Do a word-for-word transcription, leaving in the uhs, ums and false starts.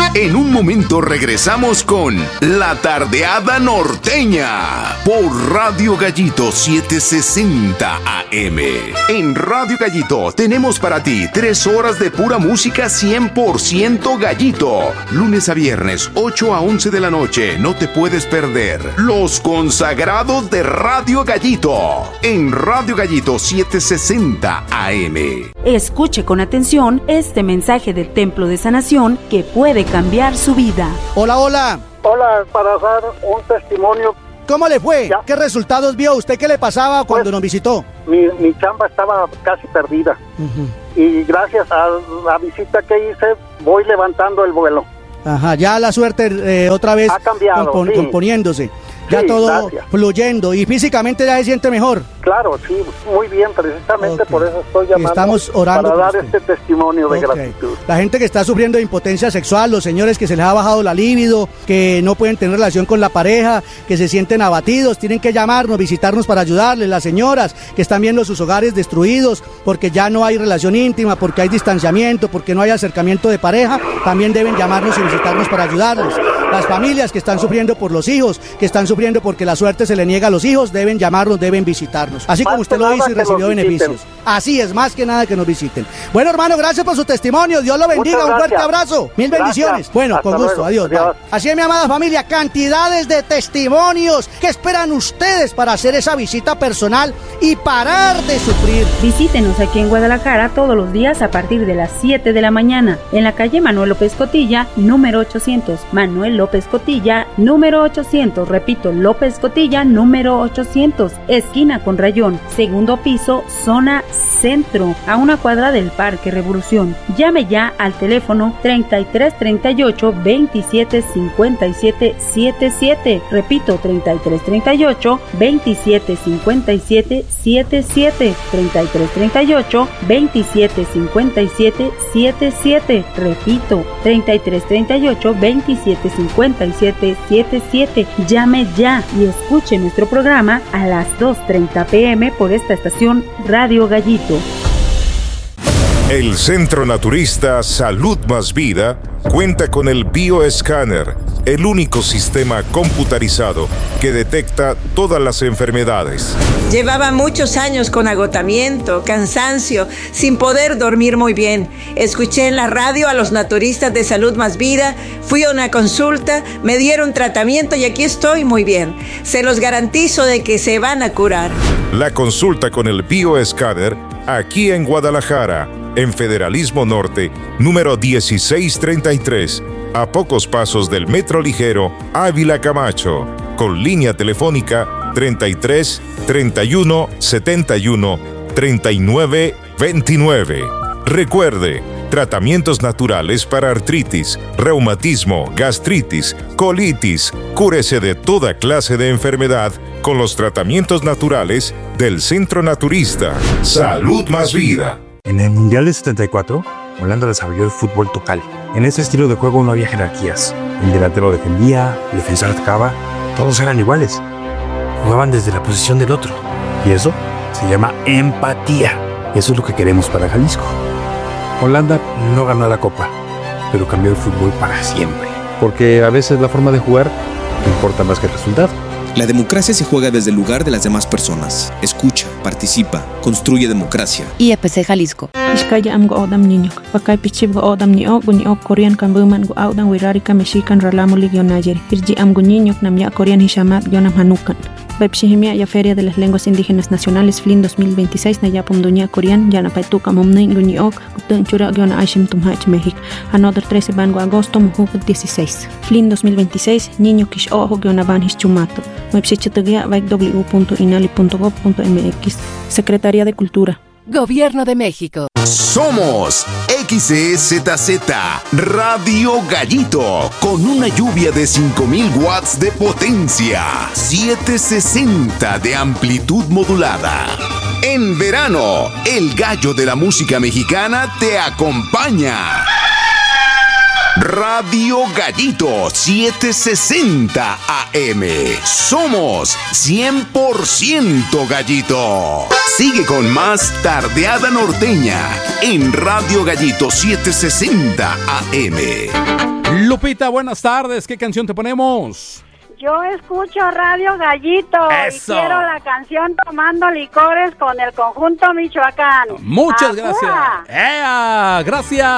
En un momento regresamos con La Tardeada Norteña por Radio Gallito setecientos sesenta A M. En Radio Gallito tenemos para ti tres horas de pura música cien por ciento Gallito. Lunes a viernes, ocho a once de la noche. No te puedes perder Los Consagrados de Radio Gallito en Radio Gallito setecientos sesenta A M. Escuche con atención este mensaje del Templo de Sanación que puede cambiar su vida. Hola, hola. Hola, para dar un testimonio. ¿Cómo le fue? ¿Ya? ¿Qué resultados vio? ¿Usted qué le pasaba cuando Pues, nos visitó? Mi, mi chamba estaba casi perdida. Uh-huh. Y gracias a la visita que hice, voy levantando el vuelo. Ajá, ya la suerte eh, otra vez ha cambiado, compon- sí. componiéndose. Ya sí, todo gracias. Fluyendo. ¿Y físicamente ya se siente mejor? Claro, sí, muy bien, precisamente okay. Por eso estoy llamando. Estamos orando para dar usted. este testimonio de okay. gratitud. La gente que está sufriendo de impotencia sexual, los señores que se les ha bajado la libido, que no pueden tener relación con la pareja, que se sienten abatidos, tienen que llamarnos, visitarnos para ayudarles. Las señoras que están viendo sus hogares destruidos porque ya no hay relación íntima, porque hay distanciamiento, porque no hay acercamiento de pareja, también deben llamarnos y visitarnos para ayudarles. Las familias que están sufriendo por los hijos, que están sufriendo porque la suerte se le niega a los hijos, deben llamarnos, deben visitarnos. Así como usted lo hizo y recibió beneficios. Así es, más que nada que nos visiten. Bueno, hermano, gracias por su testimonio. Dios lo bendiga. Un fuerte abrazo. Mil bendiciones. Gracias. Bueno, Hasta con gusto. Luego. Adiós. Adiós. Así es, mi amada familia, cantidades de testimonios. ¿Qué esperan ustedes para hacer esa visita personal y parar de sufrir? Visítenos aquí en Guadalajara todos los días a partir de las siete de la mañana en la calle Manuel López Cotilla, número ochocientos. Manuel López Cotilla, número ochocientos. Repito, López Cotilla, número ochocientos. Esquina con Rayón. Segundo piso, zona centro, a una cuadra del Parque Revolución. Llame ya al teléfono treinta y tres treinta y ocho veintisiete cincuenta y siete setenta y siete. Repito, treinta y tres treinta y ocho veintisiete cincuenta y siete setenta y siete. treinta y tres treinta y ocho veintisiete cincuenta y siete setenta y siete. Repito, treinta y tres treinta y ocho veintisiete cincuenta y siete setenta y siete. Llame ya y escuche nuestro programa a las dos treinta pm por esta estación Radio Gallito. El Centro Naturista Salud Más Vida cuenta con el Bioescáner, el único sistema computarizado que detecta todas las enfermedades. Llevaba muchos años con agotamiento, cansancio, sin poder dormir muy bien. Escuché en la radio a los naturistas de Salud Más Vida, fui a una consulta, me dieron tratamiento y aquí estoy muy bien. Se los garantizo de que se van a curar. La consulta con el Bioescáner aquí en Guadalajara, en Federalismo Norte, número dieciséis treinta y tres, a pocos pasos del Metro Ligero Ávila Camacho, con línea telefónica treinta y tres treinta y uno setenta y uno treinta y nueve veintinueve. Recuerde, tratamientos naturales para artritis, reumatismo, gastritis, colitis. Cúrese de toda clase de enfermedad con los tratamientos naturales del Centro Naturista Salud Más Vida. En el Mundial de setenta y cuatro, Holanda desarrolló el fútbol total. En este estilo de juego no había jerarquías. El delantero defendía, el defensor atacaba, todos eran iguales. Jugaban desde la posición del otro. Y eso se llama empatía. Eso es lo que queremos para Jalisco. Holanda no ganó la Copa, pero cambió el fútbol para siempre. Porque a veces la forma de jugar importa más que el resultado. La democracia se juega desde el lugar de las demás personas. Escucha, participa, construye democracia. I E P C Jalisco. Iskaya am go odam niño. Pakay pichib go odam ni ok ni ok Korean kan buman go odam wirari ka mexican ralamo ligionayeri. Irji am go niño nam ya Korean hishamat yonam hanukan. Bepshihimia ya Feria de las Lenguas Indígenas Nacionales F L I N dos mil veintiséis na ya pomduña Korean ya na paituka momnei ni ok utun chura yona aishim tumhach México. Another trece van go agosto muhuk dieciséis. F L I N dos mil veintiséis niño kish ojo yona van hischumato. Website w punto inali punto gob punto mx. Secretaría de Cultura. Gobierno de México. Somos X E Z Z Radio Gallito con una lluvia de cinco mil watts de potencia, setecientos sesenta de amplitud modulada. En verano, el gallo de la música mexicana te acompaña. Radio Gallito setecientos sesenta A M. Somos cien por ciento Gallito. Sigue con más Tardeada Norteña en Radio Gallito setecientos sesenta A M. Lupita, buenas tardes. ¿Qué canción te ponemos? Yo escucho Radio Gallito. Eso. Y quiero la canción Tomando Licores con el conjunto Michoacán. Muchas ¡Ajúa! gracias. ¡Ea! Gracias.